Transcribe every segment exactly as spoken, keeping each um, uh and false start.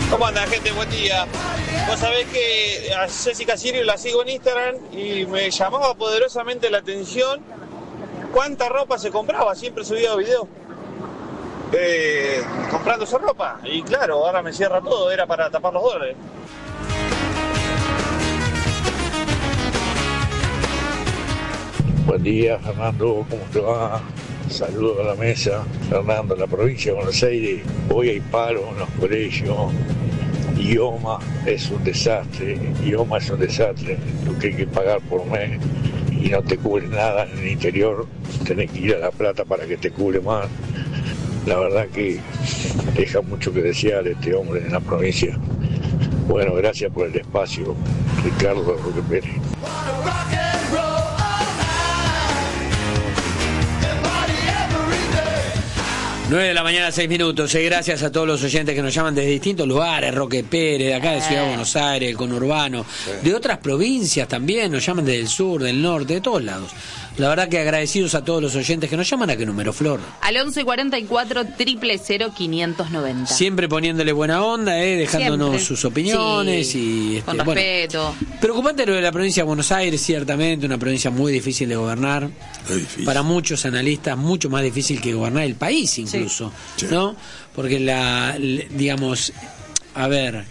¿Cómo anda, gente? Buen día. Vos sabés que a Jessica Sirio la sigo en Instagram y me llamaba poderosamente la atención cuánta ropa se compraba. Siempre subía videos eh, comprando esa ropa. Y claro, ahora me cierra todo, era para tapar los dólares. Buen día, Fernando, ¿cómo te va? Saludos a la mesa. Fernando, en la provincia de Buenos Aires, hoy hay paro en los colegios. IOMA es un desastre, IOMA es un desastre, lo que hay que pagar por mes y no te cubre nada en el interior, tenés que ir a La Plata para que te cubre más. La verdad que deja mucho que desear este hombre en la provincia. Bueno, gracias por el espacio, Ricardo Roque Pérez. nueve de la mañana, seis minutos. Eh, gracias a todos los oyentes que nos llaman desde distintos lugares, Roque Pérez, de acá de Ciudad de Buenos Aires, el conurbano, sí. De otras provincias también, nos llaman desde el sur, del norte, de todos lados. La verdad que agradecidos a todos los oyentes que nos llaman. ¿A qué número, Flor? Al once cuarenta y cuatro, cero cero, quinientos noventa. Siempre poniéndole buena onda, eh, dejándonos Siempre. sus opiniones. Sí, y este, con respeto. Bueno, preocupante lo de la provincia de Buenos Aires, ciertamente, una provincia muy difícil de gobernar. Es difícil. Para muchos analistas, mucho más difícil que gobernar el país, incluso. Sí. ¿No? Porque la, digamos, a ver,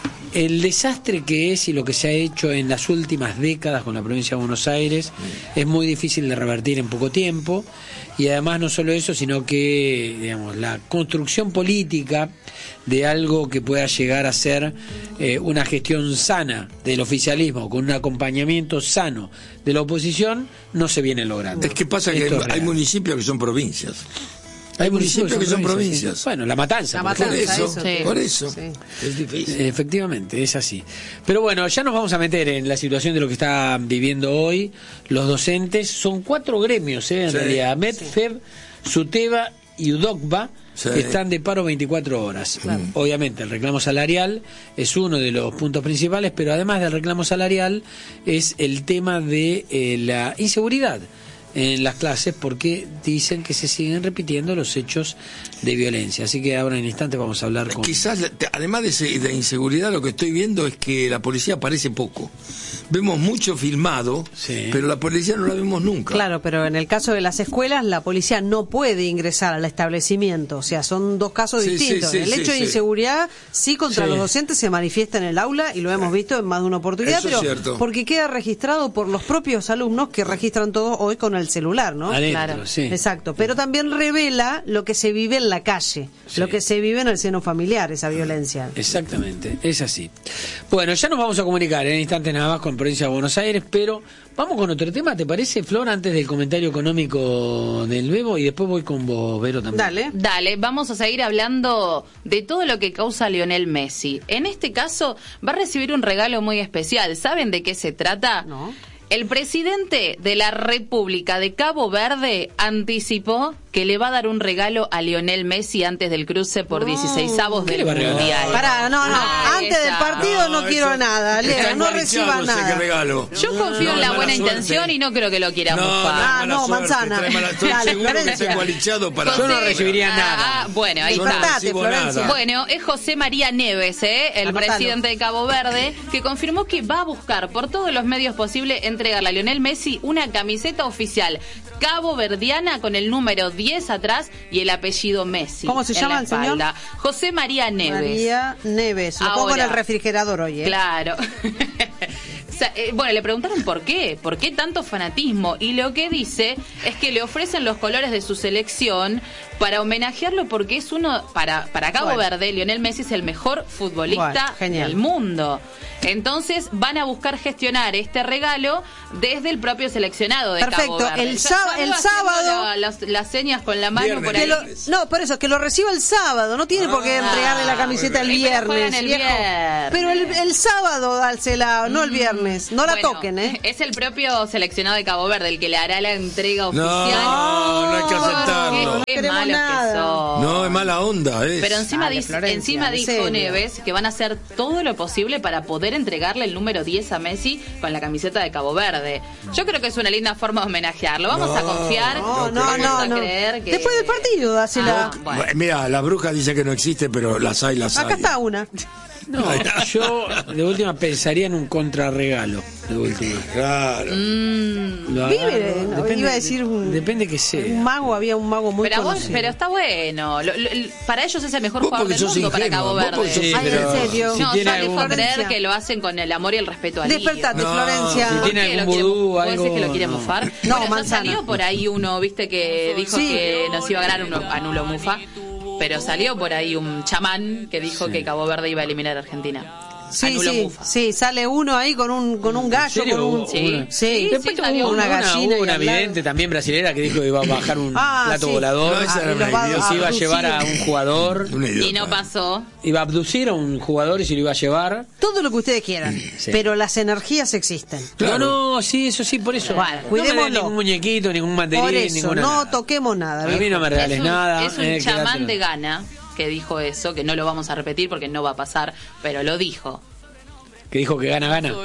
el desastre que es y lo que se ha hecho en las últimas décadas con la provincia de Buenos Aires mm. es muy difícil de revertir en poco tiempo. Y además no solo eso, sino que, digamos, la construcción política de algo que pueda llegar a ser eh, una gestión sana del oficialismo, con un acompañamiento sano de la oposición, no se viene logrando. Es que pasa que hay, hay municipios que son provincias. Hay municipios que son provincias. provincias. Sí. Bueno, La Matanza. La Matanza, por eso, eso, sí. por eso. Sí. Es difícil. Efectivamente, es así. Pero bueno, ya nos vamos a meter en la situación de lo que están viviendo hoy los docentes. Son cuatro gremios, ¿eh? En sí. realidad. MED, sí. FEB, SUTEBA y UDOCBA, sí. que están de paro veinticuatro horas. Claro. Obviamente, el reclamo salarial es uno de los puntos principales, pero además del reclamo salarial es el tema de eh, la inseguridad en las clases, porque dicen que se siguen repitiendo los hechos de violencia. Así que ahora en instantes vamos a hablar con... Quizás, además de, ese, de inseguridad, lo que estoy viendo es que la policía aparece poco. Vemos mucho filmado, sí. pero la policía no la vemos nunca. Claro, pero en el caso de las escuelas, la policía no puede ingresar al establecimiento. O sea, son dos casos sí, distintos. Sí, sí, el hecho sí, de inseguridad, sí, contra sí. los docentes se manifiesta en el aula, y lo hemos visto en más de una oportunidad, Eso pero es cierto. porque queda registrado por los propios alumnos que registran todo hoy con el celular, ¿no? Adentro, claro, sí. Exacto, pero también revela lo que se vive en la calle, sí. lo que se vive en el seno familiar, esa violencia. Exactamente, es así. Bueno, ya nos vamos a comunicar en instantes nada más con Provincia de Buenos Aires, pero vamos con otro tema, ¿te parece, Flor? Antes del comentario económico del Bebo, y después voy con vos, Vero, también. Dale. Dale, vamos a seguir hablando de todo lo que causa Lionel Messi. En este caso, va a recibir un regalo muy especial. ¿Saben de qué se trata? No. El presidente de la República de Cabo Verde anticipó que le va a dar un regalo a Lionel Messi antes del cruce por dieciseisavos del Mundial. Pará, no, no, ah, antes esa. del partido no, no quiero eso, nada, Lea, no reciba nada. Qué regalo. Yo no, confío no, en la buena intención suerte. y no creo que lo quiera no, mufar. Ah, no, manzana. Dale, para... Yo no recibiría ah, nada. Bueno, ahí Yo está. No Florencia. Bueno, es José María Neves, ¿eh? el Anotalo. presidente de Cabo Verde, que confirmó que va a buscar por todos los medios posibles entregarle a Lionel Messi una camiseta oficial caboverdiana con el número diez atrás y el apellido Messi. ¿Cómo se llama el señor? José María Neves. María Neves. Lo Ahora, pongo en el refrigerador hoy, ¿eh? Claro. O sea, eh, bueno, le preguntaron por qué, por qué tanto fanatismo, y lo que dice es que le ofrecen los colores de su selección para homenajearlo, porque es uno, para, para Cabo bueno. Verde, Lionel Messi es el mejor futbolista bueno, del mundo. Entonces van a buscar gestionar este regalo desde el propio seleccionado de Perfecto. Cabo Verde. El, ya, el sábado la, las, las señas con la mano viernes. por ahí. Lo, no, por eso, que lo reciba el sábado, no tiene ah, por qué entregarle la camiseta el viernes, el viejo. viernes. Pero el, el sábado dársela, no el viernes, no la bueno, toquen, ¿eh? Es el propio seleccionado de Cabo Verde el que le hará la entrega oficial. No, no hay que aceptarlo. Qué, qué malos nada. que son. No, es mala onda, ¿eh? Pero encima, Dale, dice, Florencia, encima dijo serio. Neves que van a hacer todo lo posible para poder entregarle el número diez a Messi con la camiseta de Cabo Verde. Yo creo que es una linda forma de homenajearlo. Vamos no, a confiar. No, no, vamos no. a no. creer que... Después del partido, dásela. Ah, bueno. Mira, la bruja dice que no existe, pero las hay, las Acá hay. está una. No, yo de última pensaría en un contrarregalo. De última. Claro. Mm. Lo Vive, agarro, no, depende, iba a decir un- depende que sea. Un mago, había un mago muy Pero, vos- conocido. pero está bueno. Lo- lo- para ellos es el mejor Vos jugador porque del sos mundo para ingenuo, Cabo vos porque Verde. sos Sí, Ay, pero ¿en serio? si no, tiene yo dejo algún, creer que lo hacen con el amor y el respeto a Lío. Despertate, No, Florencia. si ¿Por tiene qué lo algún quiere- vudú, ¿vos algo, decís que lo quiere no. mufar? No, Bueno, ya manzana. salió por ahí uno, viste, que dijo Sí. que nos iba a ganar uno, a Nulo Mufa. Pero salió por ahí un chamán que dijo que Cabo Verde iba a eliminar a Argentina. Sí, Anulo sí, Mufa. sí, sale uno ahí con un con un gallo, serio? con un Sí. Una- sí, Después sí, tuvo salió una, una gallina hubo una y al lado. vidente también brasilera que dijo que iba a bajar un Ah, plato sí. volador. No, esa Ah, era y los va una a idiota. Se iba a abducir. llevar a un jugador, Una idiota. Y no pasó. iba a abducir a un jugador y se lo iba a llevar. Todo lo que ustedes quieran, Sí. pero las energías existen. Claro. No, no, sí, eso sí, por eso. Bueno, no me den cuidémoslo. ningún muñequito, ningún banderín, Por eso, ninguna no nada. toquemos nada. A mí viejo. no me regales es un, nada. es un eh, chamán quédatelo. de Ghana que dijo eso, que no lo vamos a repetir porque no va a pasar, pero lo dijo. Que dijo que gana, gana.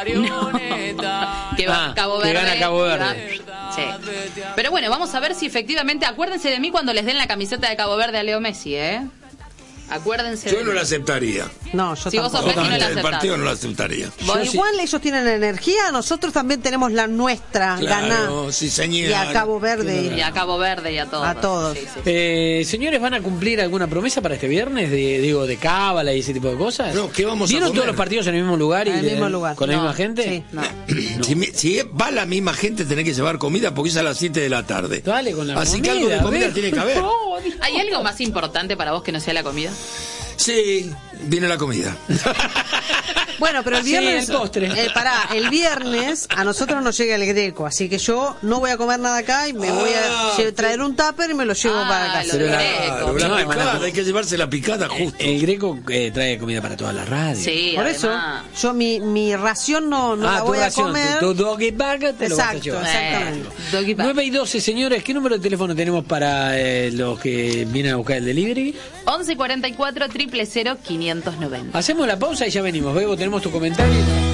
Que va Ah, Cabo que Verde. gana Cabo que Verde. va- sí. Pero bueno, vamos a ver si efectivamente. Acuérdense de mí cuando les den la camiseta de Cabo Verde a Leo Messi, ¿eh? Acuérdense Yo de no mí. la aceptaría. No, yo Si vos sos tampoco. Messi, no la El aceptás. partido no la aceptaría. Vos- Yo sí. Igual ellos tienen energía, nosotros también tenemos la nuestra, Claro, ganá. sí, señor. Y a Cabo Verde. Y a Cabo Verde y a todos. A todos. Sí, sí, sí. Eh, señores, ¿van a cumplir alguna promesa para este viernes? De, digo, de cábala y ese tipo de cosas. No, ¿qué vamos a ¿Vieron comer? todos los partidos en el mismo lugar? y En el de- mismo lugar. ¿Con la No, misma gente? sí. No. Si, me- si va la misma gente, tenés que llevar comida porque es a las siete de la tarde. Dale con la Así comida. que algo de comida ve. tiene que haber. No, Dios. ¿Hay algo más importante para vos que no sea la comida? Sí, viene la comida. Bueno, pero el Sí, viernes. el postre. eh, pará, el viernes a nosotros nos llega el greco, así que yo no voy a comer nada acá y me voy a Ah, lle- traer un tupper y me lo llevo Ah, para lo casa. del la- greco. Claro, la No, picada, hermano. hay que llevarse la picada justo. El Greco eh, trae comida para todas las radios. Sí, Por eso, además. yo mi, mi ración no, no ah, la tu voy ración, a comer. tu, tu doggy bag te lo vas a Exacto, llevar. exactamente. Eh, doggy bag. nueve y doce, señores, ¿qué número de teléfono tenemos para eh, los que vienen a buscar el delivery? once cuarenta y cuatro, cero cero cero, quinientos noventa. Hacemos la pausa y ya venimos. Bebo, tenemos tu comentario.